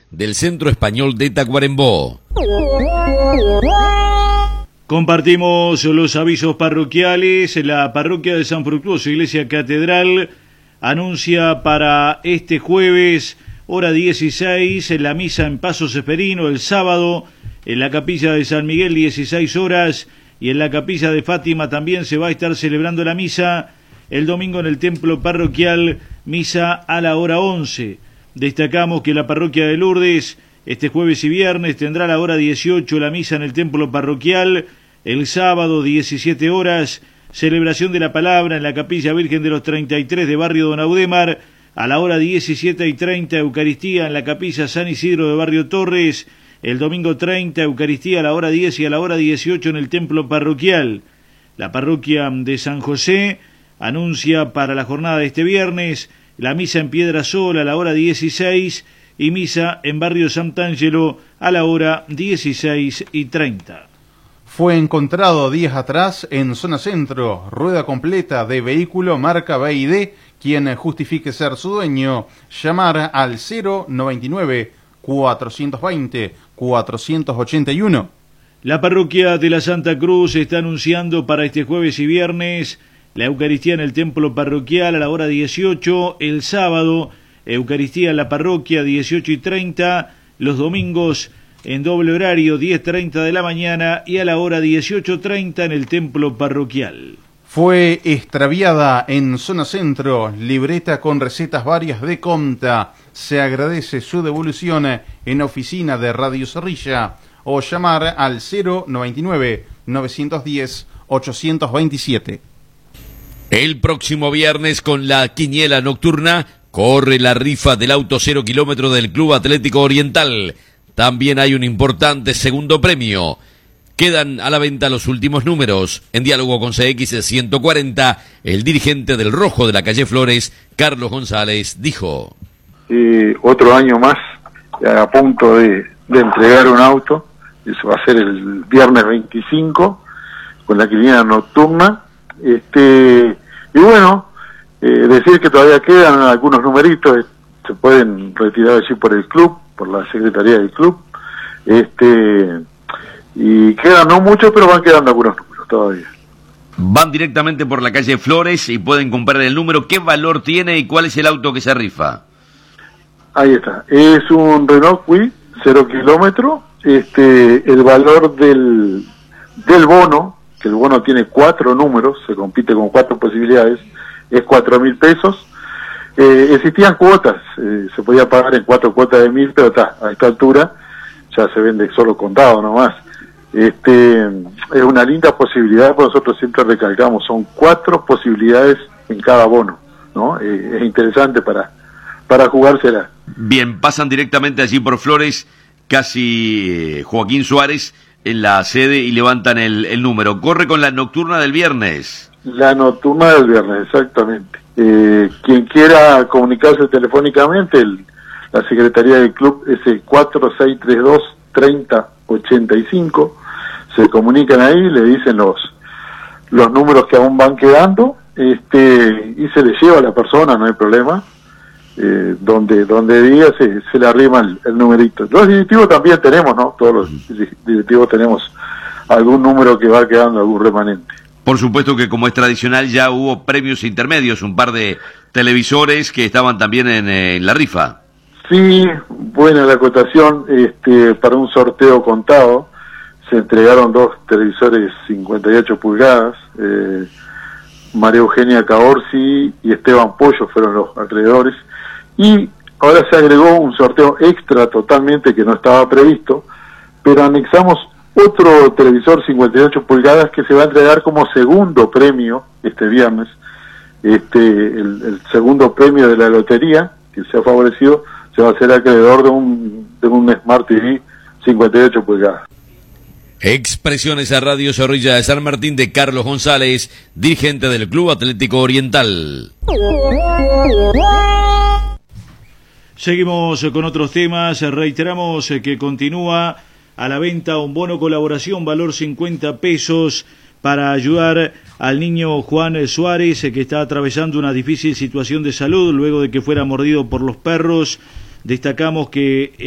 del Centro Español de Tacuarembó. Compartimos los avisos parroquiales. La parroquia de San Fructuoso, Iglesia Catedral, anuncia para este jueves, hora 16, en la misa en Paso Ceferino, el sábado, en la capilla de San Miguel, 16 horas, y en la capilla de Fátima también se va a estar celebrando la misa. El domingo en el templo parroquial, misa a la hora 11. Destacamos que la parroquia de Lourdes, este jueves y viernes, tendrá a la hora 18 la misa en el templo parroquial. El sábado, 17 horas, celebración de la palabra en la capilla Virgen de los 33 de Barrio Don Audemar. A la hora 17:30, Eucaristía en la capilla San Isidro de Barrio Torres. El domingo 30, Eucaristía a la hora 10 y a la hora 18 en el templo parroquial. La parroquia de San José anuncia para la jornada de este viernes la misa en Piedrasol a la hora 16 y misa en Barrio Sant'Angelo a la hora 16:30. Fue encontrado días atrás en zona centro, rueda completa de vehículo marca BID. Quien justifique ser su dueño, llamar al 099-420-481. La parroquia de la Santa Cruz está anunciando para este jueves y viernes la Eucaristía en el templo parroquial a la hora 18, el sábado, Eucaristía en la parroquia 18:30, los domingos en doble horario 10:30 de la mañana y a la hora 18:30 en el templo parroquial. Fue extraviada en zona centro, libreta con recetas varias de Comta. Se agradece su devolución en oficina de Radio Zorrilla o llamar al 099-910-827. El próximo viernes, con la quiniela nocturna, corre la rifa del auto 0 kilómetro del Club Atlético Oriental. También hay un importante segundo premio. Quedan a la venta los últimos números. En diálogo con CX 140, el dirigente del Rojo de la calle Flores, Carlos González, dijo: otro año más, a punto de entregar un auto. Eso va a ser el viernes 25, con la quiniela nocturna. Y bueno, decir que todavía quedan algunos numeritos, se pueden retirar allí por el club, por la secretaría del club. Y quedan no muchos, pero van quedando algunos números todavía. Van directamente por la calle Flores y pueden comprar el número. ¿Qué valor tiene y cuál es el auto que se rifa? Ahí está, es un Renault Kwid 0 kilómetro. El valor del bono, que el bono tiene 4 números, se compite con 4 posibilidades, es 4.000 pesos. Existían cuotas, se podía pagar en 4 cuotas de 1.000, pero a esta altura ya se vende solo contado nomás. Es una linda posibilidad, porque nosotros siempre recalcamos, son 4 posibilidades en cada bono, ¿no? Es interesante para jugársela. Bien, pasan directamente allí por Flores, casi Joaquín Suárez, en la sede, y levantan el número. Corre con la nocturna del viernes. La nocturna del viernes, exactamente. Quien quiera comunicarse telefónicamente, la secretaría del club es el 4632-3085. Se comunican ahí, le dicen los números que aún van quedando, y se le lleva a la persona, no hay problema. Donde diga se le arrima el numerito. Los directivos también tenemos, ¿no? Todos los directivos tenemos algún número que va quedando, algún remanente. Por supuesto que, como es tradicional, ya hubo premios intermedios, un par de televisores que estaban también en la rifa. Sí, buena la acotación. Para un sorteo contado se entregaron 2 televisores 58 pulgadas. María Eugenia Caorsi y Esteban Pollo fueron los acreedores. Y ahora se agregó un sorteo extra totalmente que no estaba previsto, pero anexamos otro televisor 58 pulgadas que se va a entregar como segundo premio este viernes. El segundo premio de la lotería que se ha favorecido se va a hacer acreedor de un Smart TV 58 pulgadas. Expresiones a Radio Zorrilla de San Martín de Carlos González, dirigente del Club Atlético Oriental. Seguimos con otros temas. Reiteramos que continúa a la venta un bono colaboración valor 50 pesos para ayudar al niño Juan Suárez, que está atravesando una difícil situación de salud luego de que fuera mordido por los perros. Destacamos que